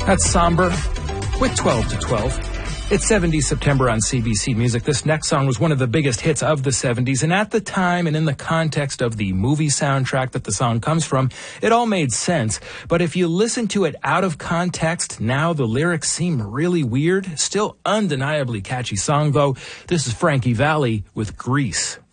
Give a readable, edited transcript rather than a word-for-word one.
That's Somber with 12 to 12. It's 70s September on CBC Music. This next song was one of the biggest hits of the 70s, and at the time and in the context of the movie soundtrack that the song comes from, it all made sense. But if you listen to it out of context, now the lyrics seem really weird. Still undeniably catchy song, though. This is Frankie Valli with Grease.